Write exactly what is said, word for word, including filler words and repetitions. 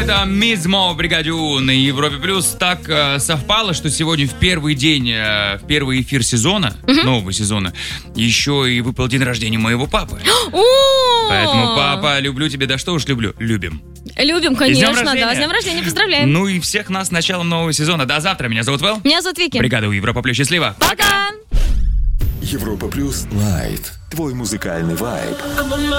Это Мизмо в бригаде У на Европе Плюс. Так э, совпало, что сегодня в первый день, э, в первый эфир сезона, угу. нового сезона, еще и выпал день рождения моего папы. Поэтому, папа, люблю тебя, да что уж люблю, любим. Любим, конечно, да, с днем рождения, поздравляем. Ну и всех нас с началом нового сезона. До завтра, меня зовут Вэл. Меня зовут Вики. Бригада У Европа Плюс, счастливо. Пока. Европа Плюс Лайт. Твой музыкальный вайб.